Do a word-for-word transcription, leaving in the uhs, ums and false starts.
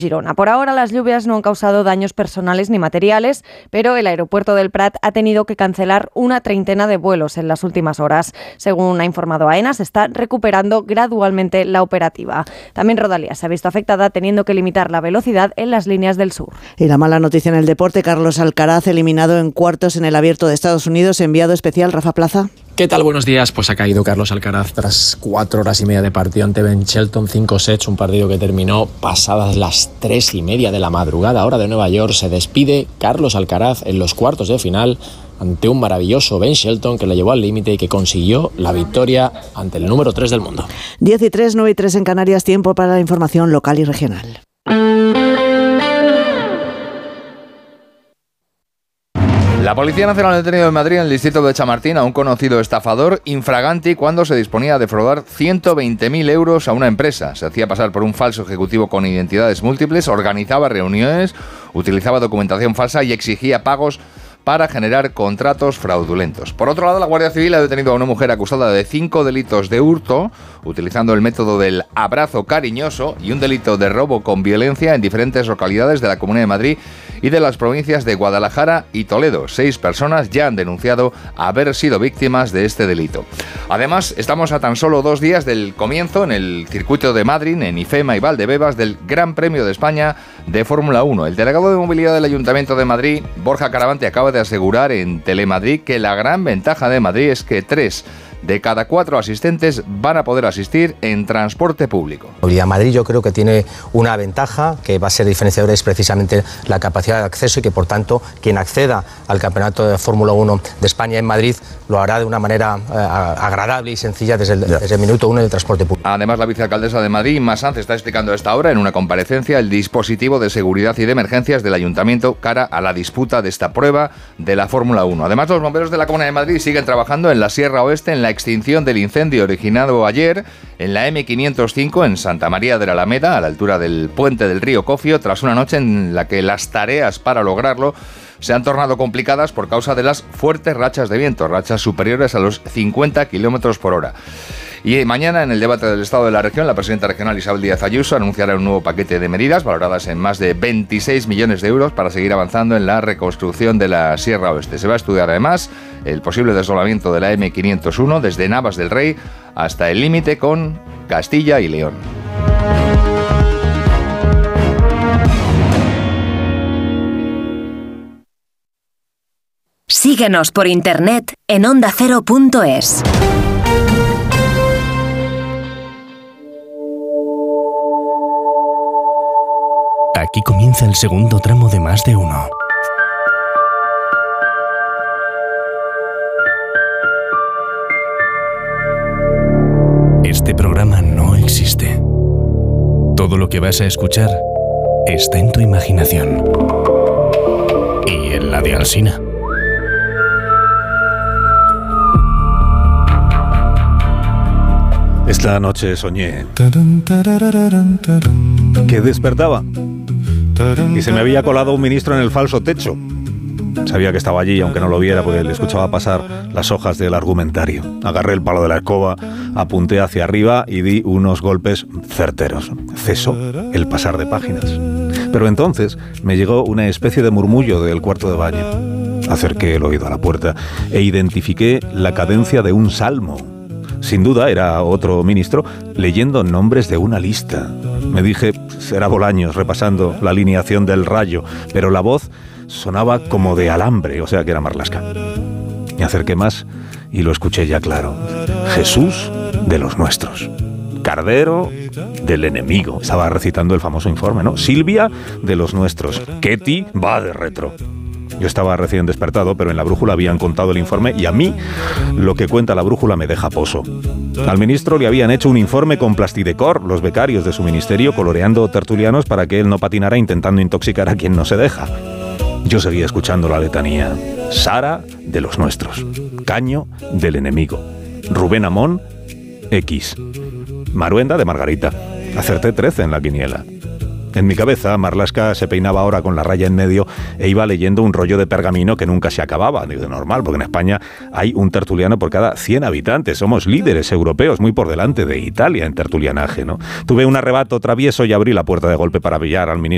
Girona. Por ahora las lluvias no han causado daños personales ni materiales, pero el aeropuerto del Prat ha tenido que cancelar una treintena de vuelos en las últimas horas. Según ha informado AENA, se está recuperando gradualmente la operativa. También Rodalies se ha visto afectada teniendo que limitar la velocidad en las líneas del sur. Y la mala noticia en el deporte, Carlos Alcaraz eliminado en cuartos en el Abierto de Estados Unidos. Enviado especial, Rafa Plaza. ¿Qué tal? Buenos días. Pues ha caído Carlos Alcaraz tras cuatro horas y media de partido ante Ben Shelton, cinco sets, un partido que terminó pasadas las tres y media de la madrugada, hora de Nueva York. Se despide Carlos Alcaraz en los cuartos de final ante un maravilloso Ben Shelton que le llevó al límite y que consiguió la victoria ante el número tres del mundo. diez y tres, nueve y tres en Canarias, tiempo para la información local y regional. La Policía Nacional ha detenido en Madrid, en el distrito de Chamartín, a un conocido estafador infraganti cuando se disponía a defraudar ciento veinte mil euros a una empresa. Se hacía pasar por un falso ejecutivo con identidades múltiples, organizaba reuniones, utilizaba documentación falsa y exigía pagos para generar contratos fraudulentos. Por otro lado, la Guardia Civil ha detenido a una mujer acusada de cinco delitos de hurto, utilizando el método del abrazo cariñoso, y un delito de robo con violencia en diferentes localidades de la Comunidad de Madrid y de las provincias de Guadalajara y Toledo. Seis personas ya han denunciado haber sido víctimas de este delito. Además, estamos a tan solo dos días del comienzo en el circuito de Madrid, en IFEMA y Valdebebas, del Gran Premio de España de Fórmula uno. El delegado de movilidad del Ayuntamiento de Madrid, Borja Caravante, acaba de asegurar en Telemadrid que la gran ventaja de Madrid es que tres de cada cuatro asistentes van a poder asistir en transporte público. Movilidad Madrid yo creo que tiene una ventaja que va a ser diferenciadora, es precisamente la capacidad de acceso, y que por tanto quien acceda al campeonato de Fórmula uno de España en Madrid lo hará de una manera eh, agradable y sencilla desde el, desde el minuto uno del transporte público. Además, la vicealcaldesa de Madrid, Inma Sanz, está explicando a esta hora en una comparecencia el dispositivo de seguridad y de emergencias del ayuntamiento cara a la disputa de esta prueba de la Fórmula uno. Además, los bomberos de la Comunidad de Madrid siguen trabajando en la Sierra Oeste en la extinción del incendio originado ayer en la eme quinientos cinco en Santa María de la Alameda, a la altura del puente del río Cofio, tras una noche en la que las tareas para lograrlo se han tornado complicadas por causa de las fuertes rachas de viento, rachas superiores a los cincuenta kilómetros por hora. Y mañana, en el debate del Estado de la Región, la presidenta regional Isabel Díaz Ayuso anunciará un nuevo paquete de medidas valoradas en más de veintiséis millones de euros para seguir avanzando en la reconstrucción de la Sierra Oeste. Se va a estudiar además el posible desdoblamiento de la eme quinientos uno desde Navas del Rey hasta el límite con Castilla y León. Síguenos por internet en onda cero punto es. Aquí comienza el segundo tramo de Más de Uno. Este programa no existe. Todo lo que vas a escuchar está en tu imaginación. Y en la de Alsina. Esta noche soñé que despertaba y se me había colado un ministro en el falso techo. Sabía que estaba allí, aunque no lo viera, porque le escuchaba pasar las hojas del argumentario. Agarré el palo de la escoba, apunté hacia arriba y di unos golpes certeros. Cesó el pasar de páginas. Pero entonces me llegó una especie de murmullo del cuarto de baño. Acerqué el oído a la puerta e identifiqué la cadencia de un salmo. Sin duda era otro ministro leyendo nombres de una lista. Me dije, será Bolaños repasando la alineación del Rayo, pero la voz sonaba como de alambre, o sea que era Marlaska. Me acerqué más y lo escuché ya claro. Jesús de los nuestros. Cardero del enemigo. Estaba recitando el famoso informe, ¿no? Silvia de los nuestros. Ketty va de retro. Yo estaba recién despertado, pero en la brújula habían contado el informe y a mí lo que cuenta la brújula me deja poso. Al ministro le habían hecho un informe con plastidecor, los becarios de su ministerio, coloreando tertulianos para que él no patinara intentando intoxicar a quien no se deja. Yo seguía escuchando la letanía. Sara de los nuestros. Caño del enemigo. Rubén Amón, X. Maruenda de Margarita. Acerté trece en la quiniela. En mi cabeza, Marlaska se peinaba ahora con la raya en medio e iba leyendo un rollo de pergamino que nunca se acababa. Digo, normal, porque en España hay un tertuliano por cada cien habitantes. Somos líderes europeos, muy por delante de Italia en tertulianaje, ¿no? Tuve un arrebato travieso y abrí la puerta de golpe para pillar al ministro.